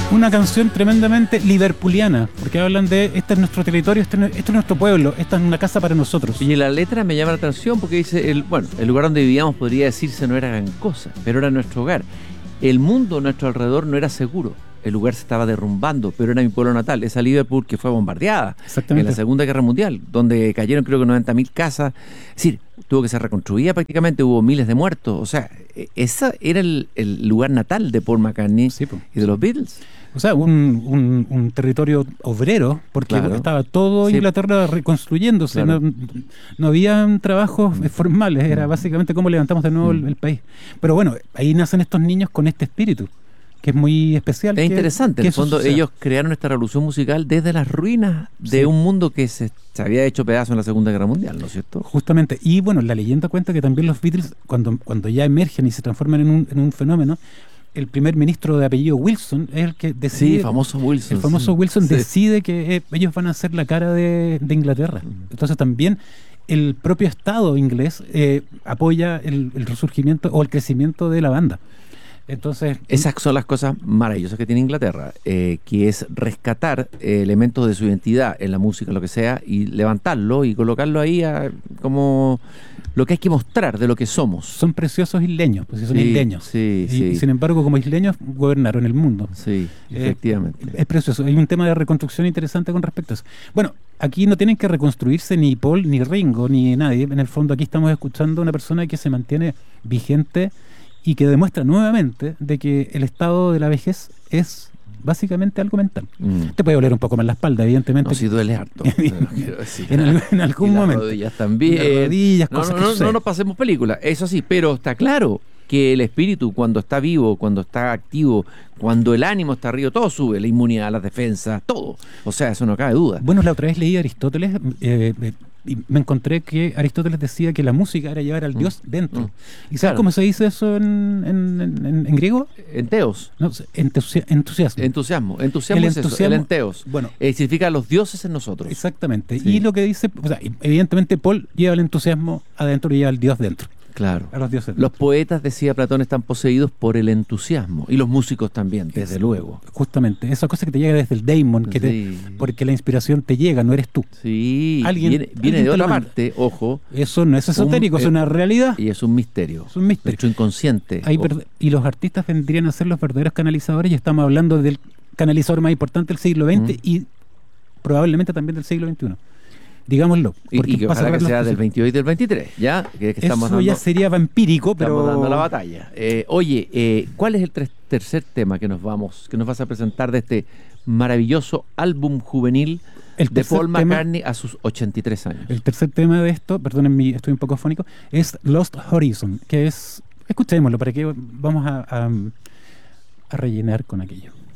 una canción tremendamente liverpuliana, porque hablan de este es nuestro territorio, esto es nuestro pueblo, esta es una casa para nosotros. Y la letra me llama la atención porque dice, el lugar donde vivíamos podría decirse no era gran cosa, pero era nuestro hogar. El mundo a nuestro alrededor no era seguro. El lugar se estaba derrumbando, pero era mi pueblo natal, esa Liverpool que fue bombardeada en la Segunda Guerra Mundial, donde cayeron creo que 90.000 casas. Es decir, tuvo que ser reconstruida prácticamente, hubo miles de muertos. O sea, ese era el lugar natal de Paul McCartney y de los Beatles. O sea, un territorio obrero, porque estaba todo Inglaterra reconstruyéndose, no había trabajos formales, era básicamente cómo levantamos de nuevo el país. Pero bueno, ahí nacen estos niños con este espíritu, que es muy especial. Es interesante, en el fondo ellos crearon esta revolución musical desde las ruinas de un mundo que se había hecho pedazo en la Segunda Guerra Mundial, ¿no es cierto? Justamente, y bueno, la leyenda cuenta que también los Beatles, cuando ya emergen y se transforman en un fenómeno, el primer ministro de apellido Wilson es el que decide. Sí, famoso Wilson. El famoso Wilson decide que ellos van a ser la cara de Inglaterra. Entonces también el propio Estado inglés apoya el resurgimiento o el crecimiento de la banda. Entonces, esas son las cosas maravillosas que tiene Inglaterra, que es rescatar elementos de su identidad en la música, lo que sea, y levantarlo y colocarlo ahí como lo que hay que mostrar de lo que somos. Son preciosos isleños, pues son isleños. Y sin embargo, como isleños, gobernaron el mundo. Sí, efectivamente. Es precioso. Hay un tema de reconstrucción interesante con respecto a eso. Bueno, aquí no tienen que reconstruirse ni Paul, ni Ringo, ni nadie. En el fondo, aquí estamos escuchando a una persona que se mantiene vigente y que demuestra nuevamente de que el estado de la vejez es básicamente algo mental. Te puede doler un poco más la espalda, evidentemente. No, si duele harto. en algún momento. Las rodillas también. Las rodillas, no nos pasemos película, eso sí, pero está claro que el espíritu cuando está vivo, cuando está activo, cuando el ánimo está arriba, todo sube, la inmunidad, las defensas, todo. O sea, eso no cabe duda. Bueno, la otra vez leí a Aristóteles y me encontré que Aristóteles decía que la música era llevar al Dios dentro. ¿Y sabes cómo se dice eso en griego? Enteos. No, entusiasmo. Entusiasmo Es eso, el enteos. Bueno, significa los dioses en nosotros. Exactamente. Sí. Y lo que dice, o sea, evidentemente Paul lleva el entusiasmo adentro y lleva al Dios dentro. Claro. A los dioses dentro. Los poetas, decía Platón, están poseídos por el entusiasmo. Y los músicos también, desde luego. Justamente. Esa cosa que te llega desde el daemon, porque la inspiración te llega, no eres tú. Sí. Viene de otra parte, ojo. Eso no es esotérico, es una realidad. Y es un misterio. Es un misterio. Nuestro inconsciente. Y los artistas vendrían a ser los verdaderos canalizadores, y estamos hablando del canalizador más importante del siglo XX y probablemente también del siglo XXI. Digámoslo. Y que ojalá que sea del 22 y del 23, ¿ya? Que estamos eso ya sería vampírico, pero... Estamos dando la batalla. ¿Cuál es el tercer tema que nos vas a presentar de este maravilloso álbum juvenil de Paul McCartney a sus 83 años? El tercer tema de esto, perdónenme, estoy un poco afónico, es Lost Horizon, que es... Escuchémoslo para que vamos a rellenar con aquello.